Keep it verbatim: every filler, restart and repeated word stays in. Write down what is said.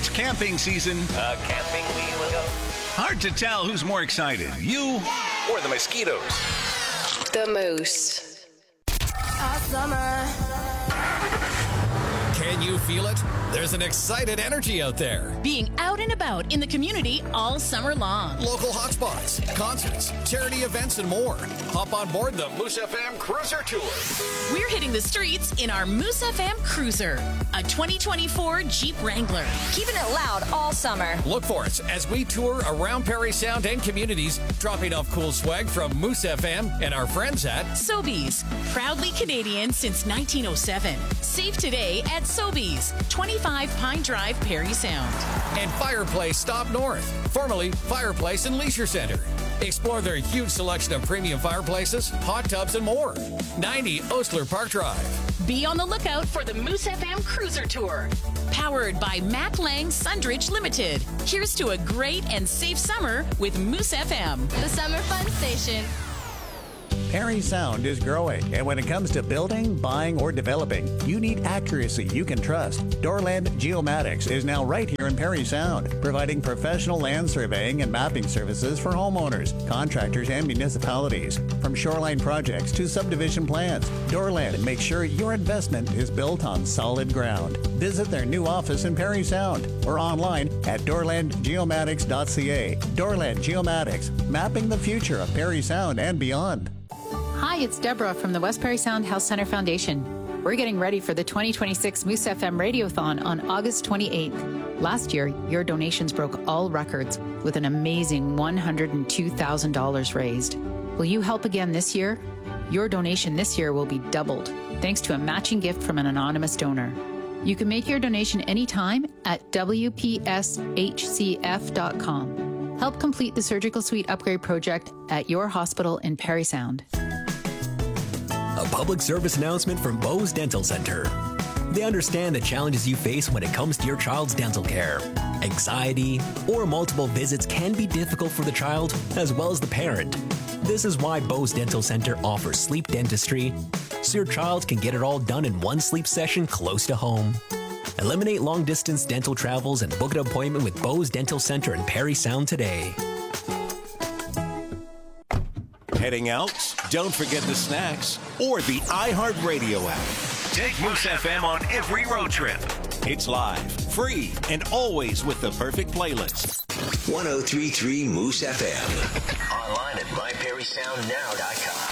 It's camping season. Uh, camping we will go. Hard to tell who's more excited, you Or the mosquitoes. The Moose. All summer. Can you feel it? There's an excited energy out there. Being out and about in the community all summer long. Local hotspots, concerts, charity events, and more. Hop on board the Moose F M Cruiser Tour. We're hitting the streets in our Moose F M Cruiser, a twenty twenty-four Jeep Wrangler. Keeping it loud all summer. Look for us as we tour around Parry Sound and communities, dropping off cool swag from Moose F M and our friends at Sobeys, proudly Canadian since nineteen oh seven. Save today at Sobeys, twenty-five Pine Drive, Parry Sound. and Fireplace Stop North, formerly Fireplace and Leisure Center. Explore their huge selection of premium fireplaces, hot tubs, and more. ninety Osler Park Drive. Be on the lookout for the Moose F M Cruiser Tour. Powered by Mac Lang Sundridge Limited. Here's to a great and safe summer with Moose F M. The Summer Fun Station. Parry Sound is growing, and when it comes to building, buying, or developing, you need accuracy you can trust. Doorland Geomatics is now right here in Parry Sound, providing professional land surveying and mapping services for homeowners, contractors, and municipalities. From shoreline projects to subdivision plans, Doorland makes sure your investment is built on solid ground. Visit their new office in Parry Sound or online at doorland geomatics dot c a. Doorland Geomatics, mapping the future of Parry Sound and beyond. Hi, it's Deborah from the West Parry Sound Health Center Foundation. We're getting ready for the twenty twenty-six Moose F M Radiothon on August twenty-eighth. Last year, your donations broke all records with an amazing one hundred two thousand dollars raised. Will you help again this year? Your donation this year will be doubled, thanks to a matching gift from an anonymous donor. You can make your donation anytime at w p s h c f dot com. Help complete the surgical suite upgrade project at your hospital in Parry Sound. A public service announcement from Bose Dental Center. They understand the challenges you face when it comes to your child's dental care. Anxiety or multiple visits can be difficult for the child as well as the parent. This is why Bose Dental Center offers sleep dentistry, so your child can get it all done in one sleep session close to home. Eliminate long-distance dental travels and book an appointment with Bose Dental Center in Parry Sound today. Heading out? Don't forget the snacks or the iHeartRadio app. Take Moose F M on every road trip. It's live, free, and always with the perfect playlist. one oh three point three Moose F M. Online at my parry sound now dot com.